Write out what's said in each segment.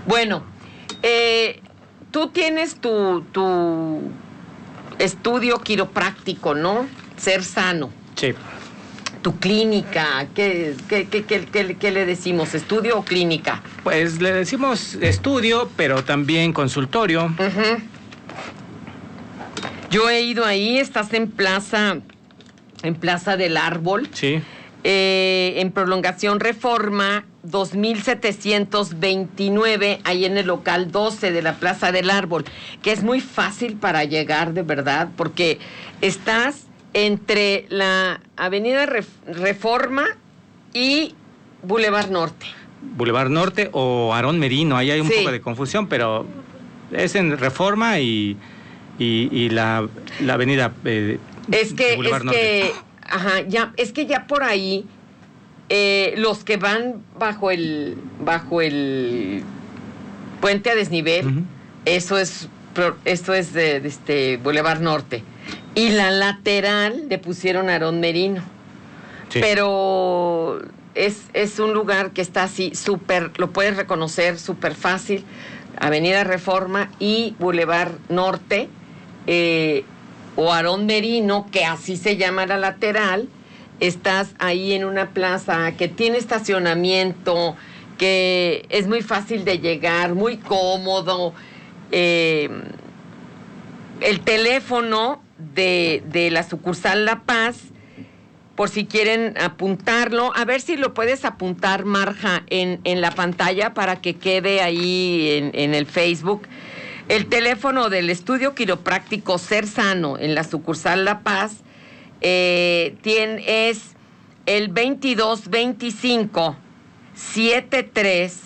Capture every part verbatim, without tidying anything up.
Bueno, eh, tú tienes tu, tu estudio quiropráctico, ¿no? Ser Sano. Sí. Tu clínica, ¿qué, qué, qué, qué, qué, qué le decimos? ¿Estudio o clínica? Pues le decimos estudio, pero también consultorio. Uh-huh. Yo he ido ahí, estás en Plaza, en Plaza del Árbol. Sí. Eh, en Prolongación Reforma dos mil setecientos veintinueve, ahí en el local doce de la Plaza del Árbol, que es muy fácil para llegar, de verdad, porque estás entre la Avenida Reforma y Boulevard Norte. Boulevard Norte o Aarón Merino, ahí hay un sí. poco de confusión, pero es en Reforma y, y, y la, la Avenida eh, es que, Boulevard es Norte. Que, ajá, ya, es que ya por ahí eh, los que van bajo el bajo el puente a desnivel, uh-huh. eso es esto es de, de este Boulevard Norte. Y la lateral le pusieron Aarón Merino. Sí. Pero es, es un lugar que está así súper, lo puedes reconocer súper fácil. Avenida Reforma y Boulevard Norte, eh, o Aarón Merino, que así se llama la lateral. Estás ahí en una plaza que tiene estacionamiento, que es muy fácil de llegar, muy cómodo. Eh, el teléfono de, de la sucursal La Paz, por si quieren apuntarlo, a ver si lo puedes apuntar, Marja, en, en la pantalla para que quede ahí en, en el Facebook. El teléfono del estudio quiropráctico Ser Sano en la sucursal La Paz eh, tiene, es el veintidós veinticinco setenta y tres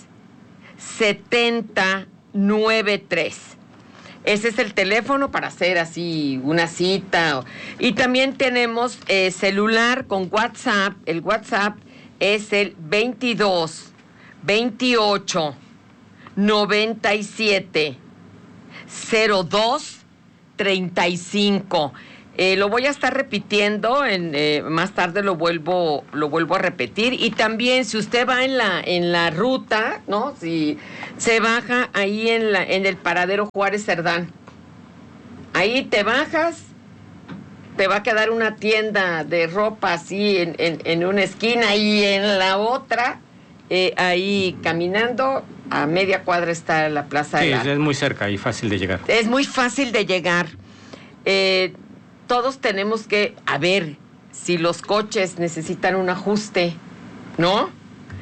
setenta noventa y tres. Ese es el teléfono para hacer así una cita. Y también tenemos eh, celular con WhatsApp. El WhatsApp es el veintidós veintiocho noventa y siete cero dos treinta y cinco. Eh, lo voy a estar repitiendo, en, eh, más tarde lo vuelvo, lo vuelvo a repetir. Y también si usted va en la, en la ruta, ¿no? Si se baja ahí en, la, en el paradero Juárez Cerdán, ahí te bajas, te va a quedar una tienda de ropa así en, en, en una esquina y en la otra, eh, ahí caminando, a media cuadra está la Plaza. Sí, de la... es muy cerca y fácil de llegar. Es muy fácil de llegar. Eh, todos tenemos que, a ver, si los coches necesitan un ajuste, ¿no?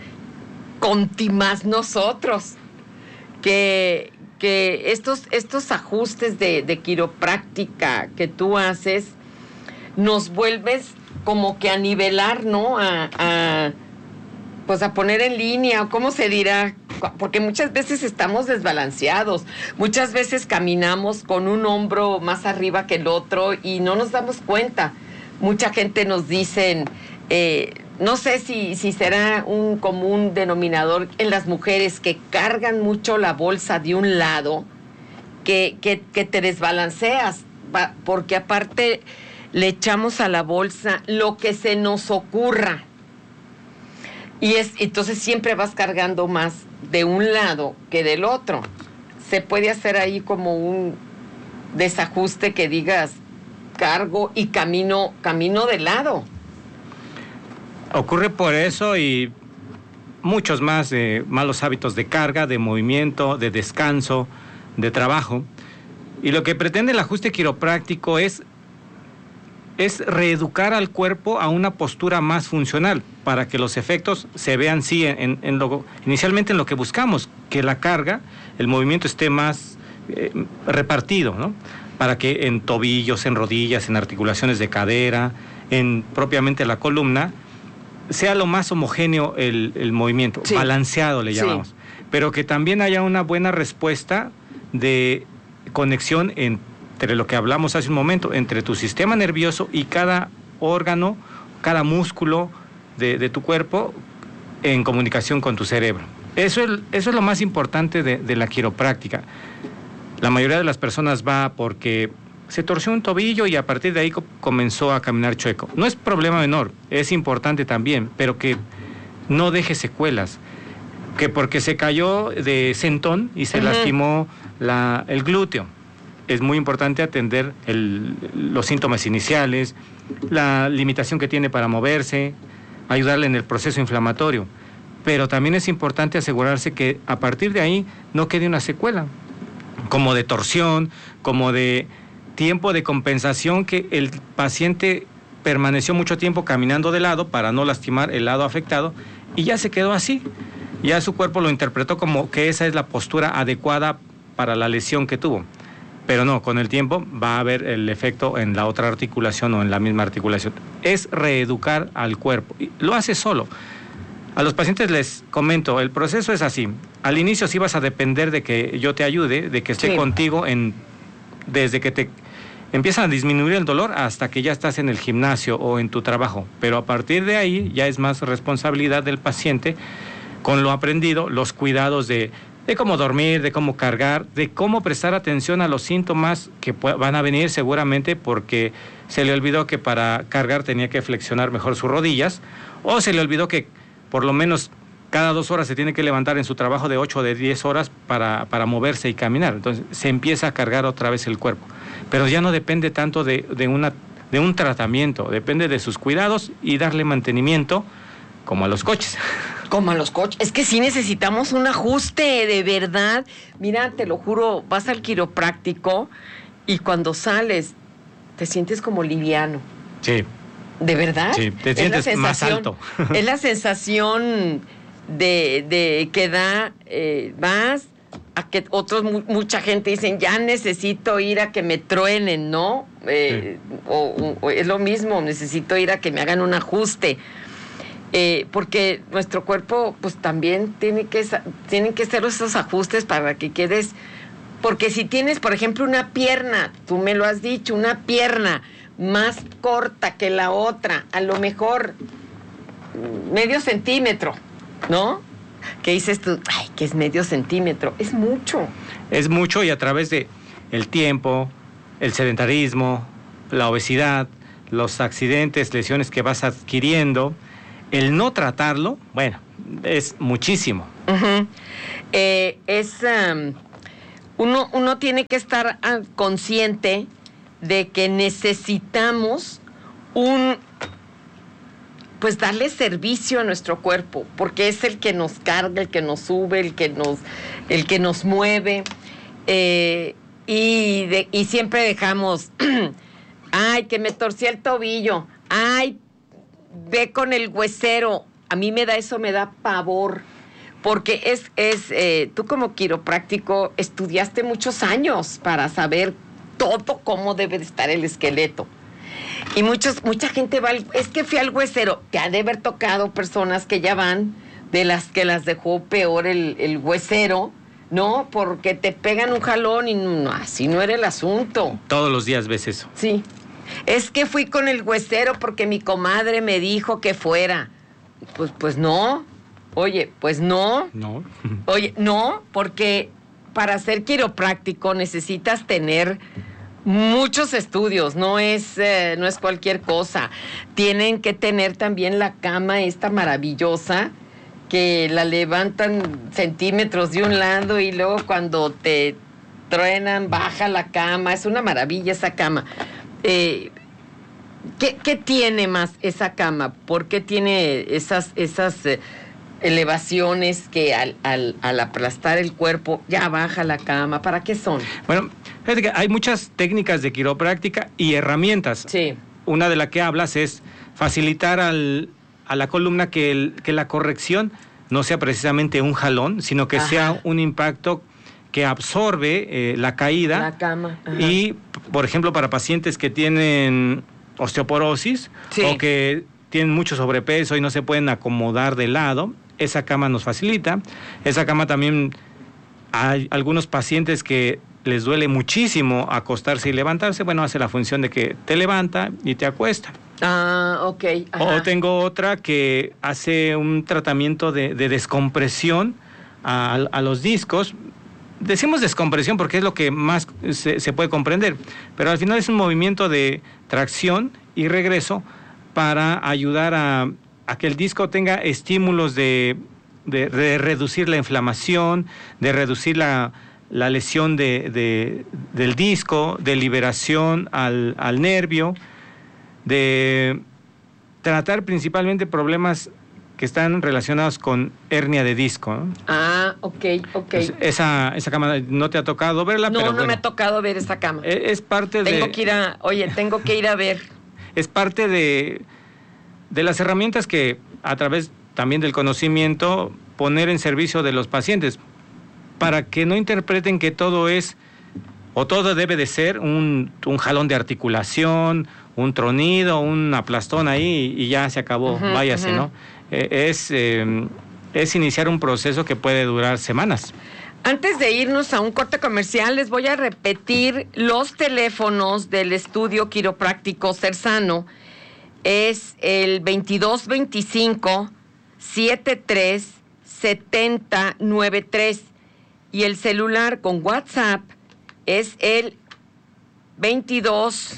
Conti más nosotros, que, que estos, estos ajustes de, de quiropráctica que tú haces, nos vuelves como que a nivelar, ¿no? A, a, pues a poner en línea, o cómo se dirá, porque muchas veces estamos desbalanceados, muchas veces caminamos con un hombro más arriba que el otro y no nos damos cuenta. Mucha gente nos dicen, eh, no sé si, si será un común denominador en las mujeres que cargan mucho la bolsa de un lado, que, que, que te desbalanceas, porque aparte le echamos a la bolsa lo que se nos ocurra. Y es, entonces siempre vas cargando más de un lado que del otro. Se puede hacer ahí como un desajuste que digas, cargo y camino, camino de lado. Ocurre por eso y muchos más eh, malos hábitos de carga, de movimiento, de descanso, de trabajo. Y lo que pretende el ajuste quiropráctico es es reeducar al cuerpo a una postura más funcional para que los efectos se vean, sí, en, en lo, inicialmente en lo que buscamos, que la carga, el movimiento esté más eh, repartido, ¿no? Para que en tobillos, en rodillas, en articulaciones de cadera, en propiamente la columna, sea lo más homogéneo el, el movimiento, sí. Balanceado le llamamos, sí. Pero que también haya una buena respuesta de conexión en entre lo que hablamos hace un momento, entre tu sistema nervioso y cada órgano, cada músculo de, de tu cuerpo en comunicación con tu cerebro. Eso es, eso es lo más importante de, de la quiropráctica. La mayoría de las personas va porque se torció un tobillo y a partir de ahí co- comenzó a caminar chueco. No es problema menor, es importante también, pero que no deje secuelas. que porque se cayó de sentón y se uh-huh. lastimó la, el glúteo. Es muy importante atender el, los síntomas iniciales, la limitación que tiene para moverse, ayudarle en el proceso inflamatorio. Pero también es importante asegurarse que a partir de ahí no quede una secuela, como de torsión, como de tiempo de compensación, que el paciente permaneció mucho tiempo caminando de lado para no lastimar el lado afectado y ya se quedó así. Ya su cuerpo lo interpretó como que esa es la postura adecuada para la lesión que tuvo. Pero no, con el tiempo va a haber el efecto en la otra articulación o en la misma articulación. Es reeducar al cuerpo. Y lo hace solo. A los pacientes les comento, el proceso es así. Al inicio sí vas a depender de que yo te ayude, de que esté sí. contigo en, desde que te empiezan a disminuir el dolor hasta que ya estás en el gimnasio o en tu trabajo. Pero a partir de ahí ya es más responsabilidad del paciente con lo aprendido, los cuidados de... de cómo dormir, de cómo cargar, de cómo prestar atención a los síntomas que van a venir seguramente porque se le olvidó que para cargar tenía que flexionar mejor sus rodillas, o se le olvidó que por lo menos cada dos horas se tiene que levantar en su trabajo de ocho o de diez horas para, para moverse y caminar. Entonces se empieza a cargar otra vez el cuerpo. Pero ya no depende tanto de, de, una, de un tratamiento, depende de sus cuidados y darle mantenimiento como a los coches. Como a los coches. Es que sí necesitamos un ajuste, de verdad. Mira, te lo juro, vas al quiropráctico y cuando sales te sientes como liviano. Sí. ¿De verdad? Sí, te sientes más alto. Es la sensación de, de que da, eh, vas a que otros, mucha gente dicen, ya necesito ir a que me truenen, ¿no? Eh, sí. o, o es lo mismo, necesito ir a que me hagan un ajuste. Eh, porque nuestro cuerpo pues también tiene que tienen que hacer esos ajustes para que quedes, porque si tienes por ejemplo una pierna, tú me lo has dicho, una pierna más corta que la otra, a lo mejor medio centímetro, ¿no? ¿Qué dices tú? Ay, que es medio centímetro, es mucho. Es mucho y a través de el tiempo, el sedentarismo, la obesidad, los accidentes, lesiones que vas adquiriendo, el no tratarlo, bueno, es muchísimo. Uh-huh. Eh, es um, uno, uno tiene que estar uh, consciente de que necesitamos un, pues darle servicio a nuestro cuerpo, porque es el que nos carga, el que nos sube, el que nos, el que nos mueve, eh, y, de, y siempre dejamos, ay, que me torcí el tobillo, ay, ve con el huesero. A mí me da eso, me da pavor, porque es, es eh, tú como quiropráctico estudiaste muchos años para saber todo cómo debe de estar el esqueleto. Y muchos, mucha gente va, al, es que fui al huesero, te ha de haber tocado personas que ya van, de las que las dejó peor el, el huesero, ¿no? Porque te pegan un jalón y no, así no era el asunto. Todos los días ves eso. Sí. Es que fui con el huesero porque mi comadre me dijo que fuera. Pues, pues no. Oye, pues no. No. Oye, no, porque para ser quiropráctico necesitas tener muchos estudios, no es, eh, no es cualquier cosa. Tienen que tener también la cama esta maravillosa, que la levantan centímetros de un lado y luego cuando te truenan baja la cama. Es una maravilla esa cama. Eh, ¿qué, ¿Qué tiene más esa cama? ¿Por qué tiene esas, esas eh, elevaciones que al, al, al aplastar el cuerpo ya baja la cama? ¿Para qué son? Bueno, fíjate que hay muchas técnicas de quiropráctica y herramientas. Sí. Una de las que hablas es facilitar al, a la columna que, el, que la corrección no sea precisamente un jalón, sino que Ajá. sea un impacto que absorbe eh, la caída. La cama. Ajá. Y, por ejemplo, para pacientes que tienen osteoporosis sí. o que tienen mucho sobrepeso y no se pueden acomodar de lado, esa cama nos facilita. Esa cama también, hay algunos pacientes que les duele muchísimo acostarse y levantarse, bueno, hace la función de que te levanta y te acuesta. Ah, ok. Ajá. O tengo otra que hace un tratamiento de, de descompresión a, a los discos. Decimos descompresión porque es lo que más se, se puede comprender, pero al final es un movimiento de tracción y regreso para ayudar a, a que el disco tenga estímulos de de, de reducir la inflamación, de reducir la, la lesión de, de, del disco, de liberación al, al nervio, de tratar principalmente problemas que están relacionados con hernia de disco, ¿no? Ah, ok, ok. Pues esa, esa cama no te ha tocado verla, no, pero no bueno, me ha tocado ver esa cama. Es, es parte tengo de... que ir a, oye, tengo que ir a ver. Es parte de, de las herramientas que a través también del conocimiento poner en servicio de los pacientes para que no interpreten que todo es o todo debe de ser un, un jalón de articulación, un tronido, un aplastón ahí y ya se acabó, uh-huh, váyase, uh-huh. ¿no? Eh, es, eh, es iniciar un proceso que puede durar semanas. Antes de irnos a un corte comercial, les voy a repetir los teléfonos del estudio quiropráctico Cersano. Es el veintidós veinticinco setenta y tres setenta noventa y tres y el celular con WhatsApp es el veintidós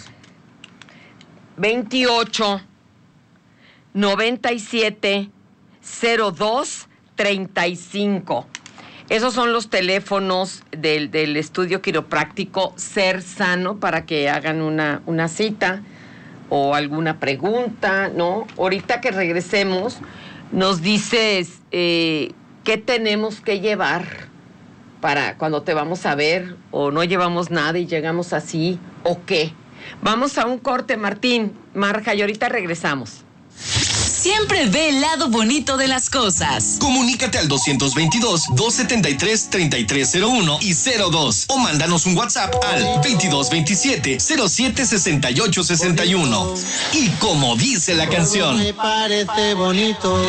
veintiocho noventa y siete cero dos treinta y cinco. Esos son los teléfonos del, del estudio quiropráctico Cersano para que hagan una, una cita o alguna pregunta, ¿no? Ahorita que regresemos, nos dices eh, qué tenemos que llevar para cuando te vamos a ver, o no llevamos nada y llegamos así, o qué. Vamos a un corte, Martín, Marja, y ahorita regresamos. Siempre ve el lado bonito de las cosas. Comunícate al doscientos veintidós, doscientos setenta y tres, treinta y tres cero uno y cero dos o mándanos un WhatsApp al veintidós veintisiete, cero siete sesenta y ocho sesenta y uno. Y como dice la canción, me parece bonito.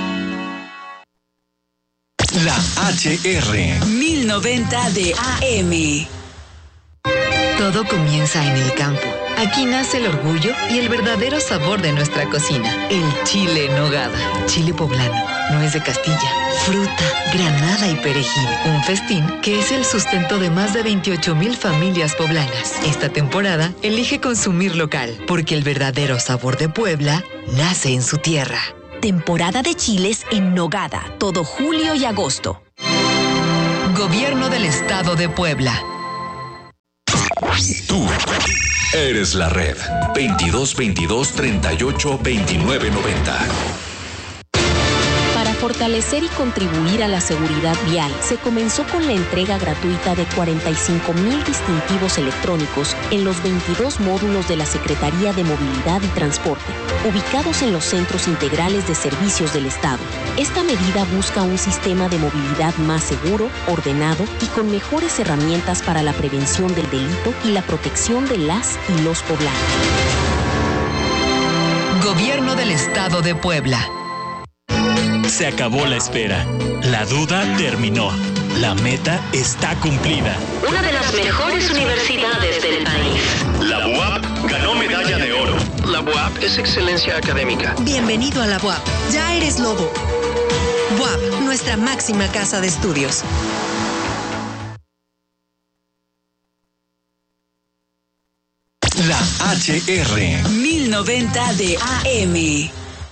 La H R mil noventa de A M. Todo comienza en el campo. Aquí nace el orgullo y el verdadero sabor de nuestra cocina. El chile en nogada. Chile poblano, nuez de Castilla, fruta, granada y perejil. Un festín que es el sustento de más de veintiocho mil familias poblanas. Esta temporada, elige consumir local, porque el verdadero sabor de Puebla nace en su tierra. Temporada de chiles en nogada, todo julio y agosto. Gobierno del Estado de Puebla. Tú eres la red. veintidós veintidós, treinta y ocho, veintinueve noventa. Para fortalecer y contribuir a la seguridad vial, se comenzó con la entrega gratuita de cuarenta y cinco mil distintivos electrónicos en los veintidós módulos de la Secretaría de Movilidad y Transporte, ubicados en los centros integrales de servicios del Estado. Esta medida busca un sistema de movilidad más seguro, ordenado y con mejores herramientas para la prevención del delito y la protección de las y los poblanos. Gobierno del Estado de Puebla. Se acabó la espera. La duda terminó. La meta está cumplida. Una de las mejores universidades del país. La U A P ganó medalla de oro. La U A P es excelencia académica. Bienvenido a la U A P. Ya eres lobo. U A P, nuestra máxima casa de estudios. La H R mil noventa de A M.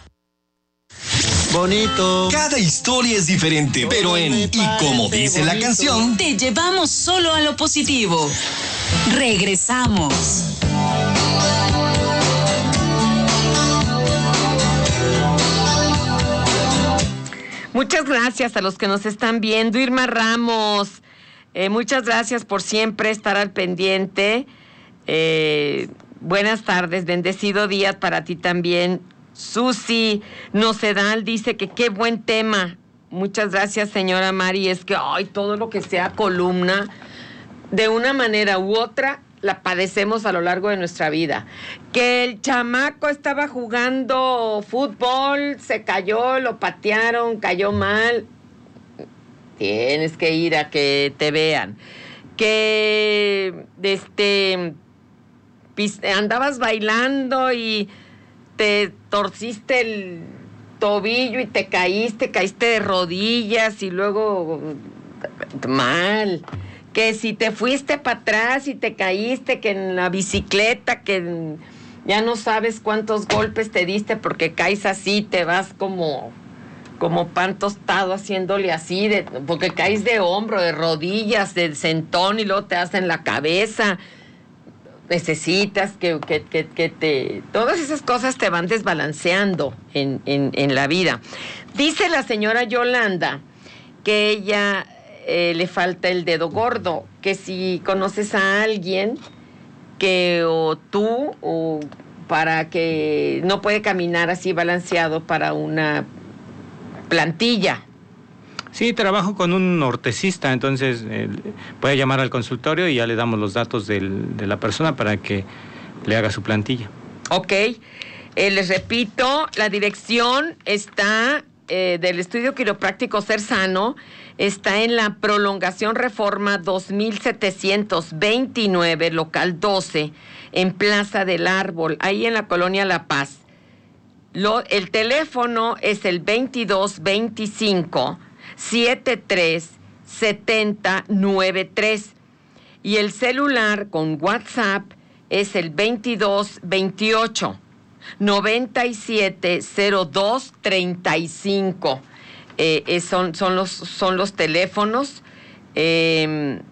Bonito. Cada historia es diferente, pero en Y como dice la canción, te llevamos solo a lo positivo. Regresamos. Muchas gracias a los que nos están viendo. Irma Ramos, eh, muchas gracias por siempre estar al pendiente. Eh, buenas tardes, bendecido día para ti también. Susi Nocedal dice que qué buen tema. Muchas gracias, señora Mari. Es que ay, todo lo que sea columna, de una manera u otra, la padecemos a lo largo de nuestra vida. Que el chamaco estaba jugando fútbol, se cayó, lo patearon, cayó mal. Tienes que ir a que te vean. Que este andabas bailando y te torciste el tobillo y te caíste, caíste de rodillas y luego mal. Que si te fuiste para atrás y te caíste, que en la bicicleta, que ya no sabes cuántos golpes te diste porque caes así, te vas como como pan tostado haciéndole así, de, porque caes de hombro, de rodillas, de sentón y luego te hacen la cabeza. Necesitas que, que, que, que te... Todas esas cosas te van desbalanceando en, en, en la vida. Dice la señora Yolanda que ella eh, le falta el dedo gordo, que si conoces a alguien que o tú o para que no puede caminar así balanceado para una plantilla. Sí, trabajo con un ortesista, entonces eh, puede llamar al consultorio y ya le damos los datos del, de la persona para que le haga su plantilla. Ok, eh, les repito, la dirección está eh, del Estudio Quiropráctico Ser Sano, está en la Prolongación Reforma dos mil setecientos veintinueve, local doce, en Plaza del Árbol, ahí en la Colonia La Paz. Lo, el teléfono es el veintidós veinticinco setenta y tres setenta noventa y tres y el celular con WhatsApp es el veintidós veintiocho noventa y siete cero dos treinta y cinco. Eh, eh, son, son, los, son los teléfonos. Eh,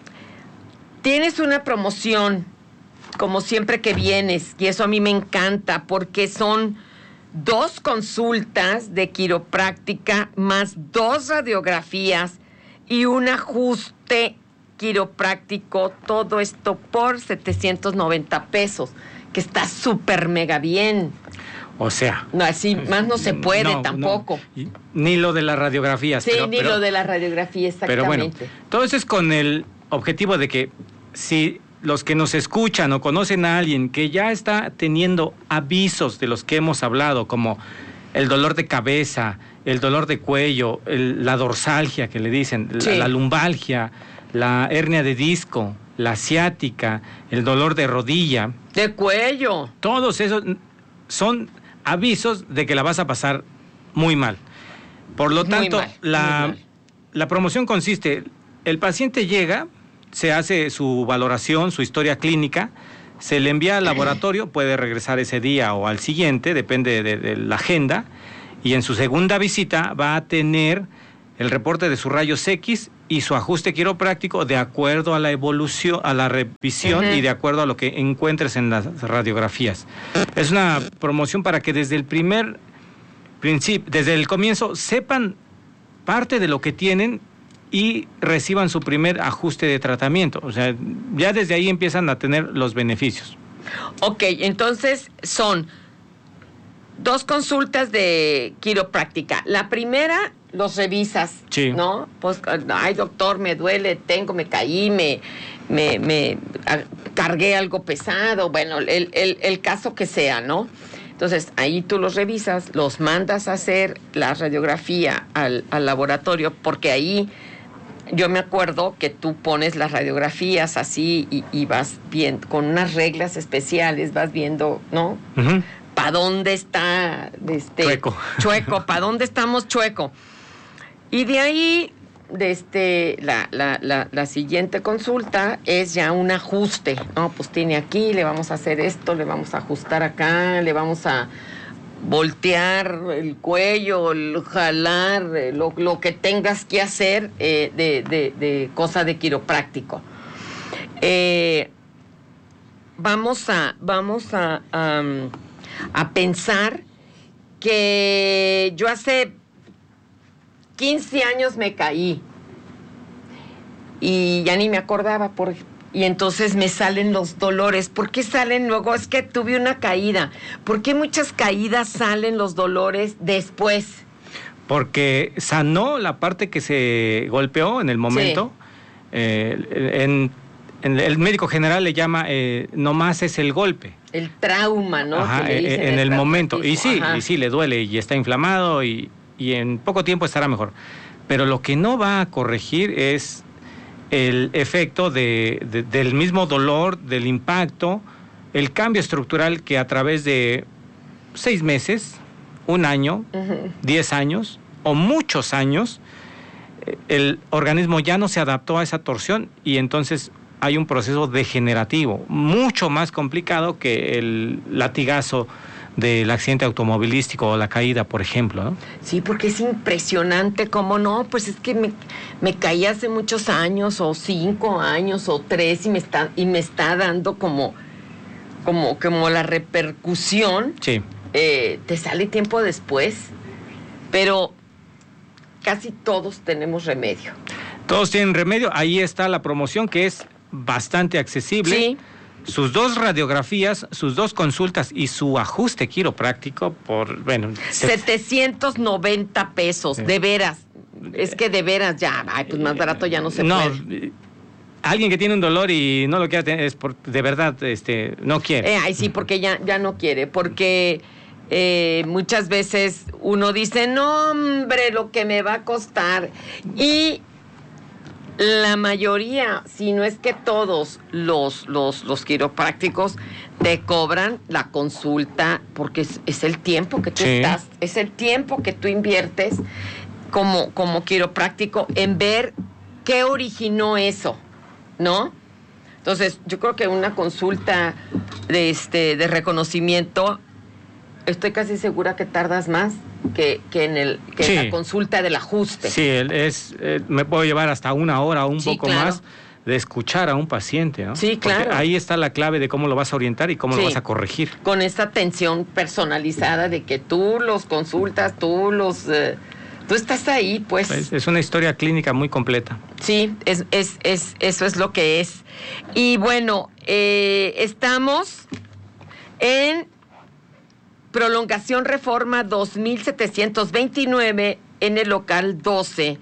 tienes una promoción, como siempre que vienes, y eso a mí me encanta, porque son dos consultas de quiropráctica más dos radiografías y un ajuste quiropráctico, todo esto por setecientos noventa pesos, que está súper mega bien. O sea... No, así más no se puede no, tampoco. No. Ni lo de las radiografías. Sí, pero, ni pero, lo de la radiografía, exactamente. Pero bueno, todo eso es con el objetivo de que si los que nos escuchan o conocen a alguien que ya está teniendo avisos de los que hemos hablado, como el dolor de cabeza, el dolor de cuello, el, la dorsalgia que le dicen, sí. la, la lumbalgia, la hernia de disco, la ciática, el dolor de rodilla, de cuello, todos esos son avisos de que la vas a pasar muy mal. Por lo tanto, mal, la, la promoción consiste, el paciente llega, se hace su valoración, su historia clínica, se le envía al laboratorio, puede regresar ese día o al siguiente, depende de, de la agenda, y en su segunda visita va a tener el reporte de sus rayos X y su ajuste quiropráctico de acuerdo a la evolución, a la revisión uh-huh. y de acuerdo a lo que encuentres en las radiografías. Es una promoción para que desde el primer principio, desde el comienzo, sepan parte de lo que tienen y reciban su primer ajuste de tratamiento. O sea, ya desde ahí empiezan a tener los beneficios. Ok, entonces son dos consultas de quiropráctica. La primera, los revisas, sí. ¿no? Pues, ay, doctor, me duele, tengo, me caí, me, me, me a, cargué algo pesado, bueno, el, el, el caso que sea, ¿no? Entonces, ahí tú los revisas, los mandas a hacer la radiografía al, al laboratorio, porque ahí yo me acuerdo que tú pones las radiografías así y, y vas viendo, con unas reglas especiales, vas viendo, ¿no? Uh-huh. ¿Para dónde está este, chueco? Chueco, ¿para dónde estamos chueco? Y de ahí, de este, la, la, la, la siguiente consulta es ya un ajuste, ¿no? Pues tiene aquí, le vamos a hacer esto, le vamos a ajustar acá, le vamos a voltear el cuello, el jalar, lo, lo que tengas que hacer eh, de, de, de cosa de quiropráctico. Eh, vamos a, vamos a, a, a pensar que yo hace quince años me caí y ya ni me acordaba por y entonces me salen los dolores. ¿Por qué salen luego? Es que tuve una caída. ¿Por qué muchas caídas salen los dolores después? Porque sanó la parte que se golpeó en el momento. Sí. Eh, en, en el médico general le llama, eh, nomás es el golpe. El trauma, ¿no? Ajá, que le dicen en el, el momento. Y sí, Ajá. y sí, le duele y está inflamado y, y en poco tiempo estará mejor. Pero lo que no va a corregir es el efecto de, de, del mismo dolor, del impacto, el cambio estructural que a través de seis meses, un año, uh-huh. diez años o muchos años, el organismo ya no se adaptó a esa torsión y entonces hay un proceso degenerativo, mucho más complicado que el latigazo del accidente automovilístico o la caída, por ejemplo, ¿no? Sí, porque es impresionante cómo no, pues es que me, me caí hace muchos años, o cinco años, o tres, y me está, y me está dando como, como, como la repercusión. Sí. Eh, te sale tiempo después, pero casi todos tenemos remedio. Todos tienen remedio, ahí está la promoción que es bastante accesible. Sí. Sus dos radiografías, sus dos consultas y su ajuste quiropráctico por, bueno... setecientos noventa pesos, sí. De veras. Es que de veras ya, ay, pues más barato ya no se no, puede. Alguien que tiene un dolor y no lo quiere tener, es por, de verdad, este, no quiere. Eh, ay, sí, porque ya, ya no quiere, porque eh, muchas veces uno dice, no, hombre, lo que me va a costar. Y... la mayoría, si no es que todos los, los, los quiroprácticos te cobran la consulta porque es, es el tiempo que tú sí. estás, es el tiempo que tú inviertes como, como quiropráctico en ver qué originó eso, ¿no? Entonces, yo creo que una consulta de, este, de reconocimiento, estoy casi segura que tardas más que, que en el que sí. en la consulta del ajuste. Sí, es, eh, me puedo llevar hasta una hora o un sí, poco claro. más de escuchar a un paciente, ¿no? Sí, claro. Porque ahí está la clave de cómo lo vas a orientar y cómo sí. lo vas a corregir. Con esta atención personalizada de que tú los consultas, tú los... Eh, tú estás ahí, pues. Es, es una historia clínica muy completa. Sí, es, es, es, eso es lo que es. Y bueno, eh, estamos en... Prolongación Reforma dos mil setecientos veintinueve en el local doce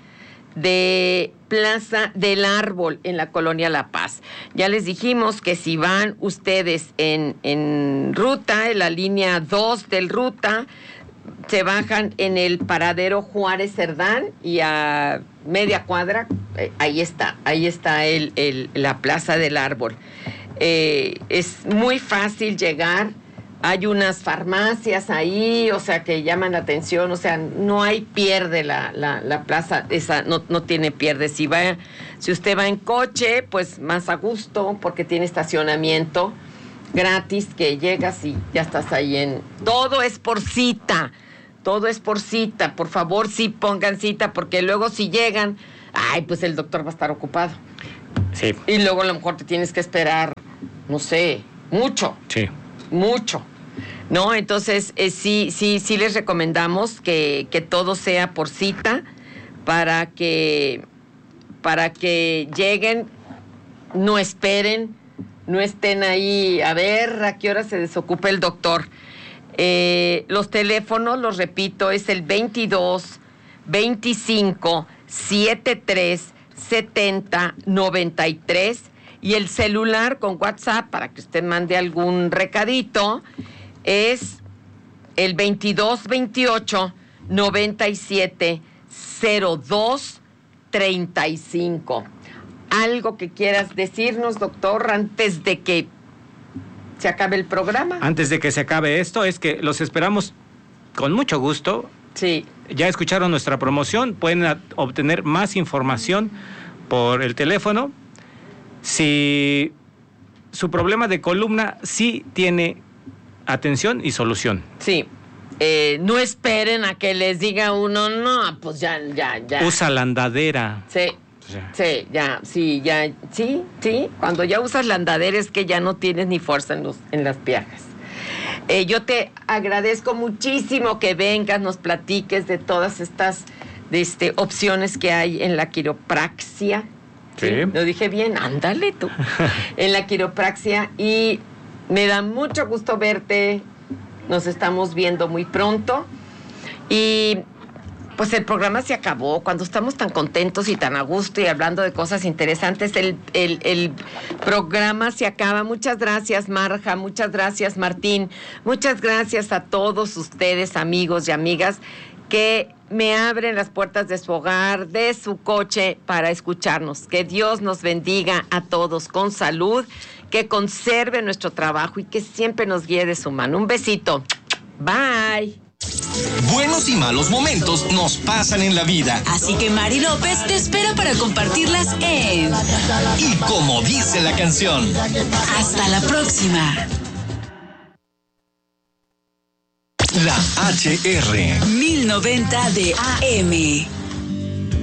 de Plaza del Árbol en la colonia La Paz. Ya les dijimos que si van ustedes en, en ruta, en la línea dos del ruta, se bajan en el paradero Juárez Cerdán y a media cuadra, eh, ahí está, ahí está el, el, la Plaza del Árbol. Eh, es muy fácil llegar. Hay unas farmacias ahí, o sea, que llaman la atención, o sea, no hay pierde la, la, la plaza, esa no, no tiene pierde. Si va, si usted va en coche, pues más a gusto, porque tiene estacionamiento gratis, que llegas y ya estás ahí en... Todo es por cita, todo es por cita, por favor, sí pongan cita, porque luego si llegan, ay, pues el doctor va a estar ocupado. Sí. Y luego a lo mejor te tienes que esperar, no sé, mucho. Sí. Mucho, ¿no? Entonces, eh, sí, sí, sí les recomendamos que, que todo sea por cita para que, para que lleguen, no esperen, no estén ahí a ver a qué hora se desocupa el doctor. Eh, los teléfonos, los repito, es el veintidós, veinticinco, setenta y tres, setenta, noventa y tres. Y el celular con WhatsApp, para que usted mande algún recadito, es el veintidós veintiocho noventa y siete cero dos treinta y cinco. ¿Algo que quieras decirnos, doctor, antes de que se acabe el programa? Antes de que se acabe esto, es que los esperamos con mucho gusto. Sí. Ya escucharon nuestra promoción, pueden a- obtener más información por el teléfono. Si su problema de columna sí tiene atención y solución. Sí. Eh, no esperen a que les diga uno, no, pues ya, ya, ya. Usa la andadera. Sí, Ya. sí, ya, sí, ya, sí, sí. Cuando ya usas la andadera es que ya no tienes ni fuerza en, los, en las piernas. Eh, yo te agradezco muchísimo que vengas, nos platiques de todas estas de este, opciones que hay en la quiropraxia. Sí. ¿Sí? Lo dije bien, ándale tú. En la quiropraxia, y me da mucho gusto verte. Nos estamos viendo muy pronto. Y pues el programa se acabó. Cuando estamos tan contentos y tan a gusto y hablando de cosas interesantes, el, el, el programa se acaba. Muchas gracias, Marja. Muchas gracias, Martín. Muchas gracias a todos ustedes, amigos y amigas, que me abren las puertas de su hogar, de su coche, para escucharnos. Que Dios nos bendiga a todos con salud, que conserve nuestro trabajo y que siempre nos guíe de su mano. Un besito. Bye. Buenos y malos momentos nos pasan en la vida. Así que Mari López te espera para compartirlas en Y como dice la canción. Hasta la próxima. La H R. mil noventa de A M.